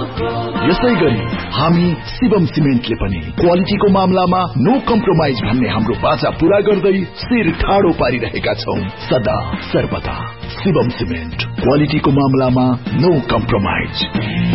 यसैगरी हामी शिवम सिमेन्टले पनि क्वालिटीको मामलामा नो कम्प्रोमाइज भन्ने हाम्रो बाचा पूरा गर्दै शिर ठाडो पारिरहेका छौं। सदा सर्वदा शिवम सिमेन्ट, क्वालिटीको मामलामा नो कम्प्रोमाइज।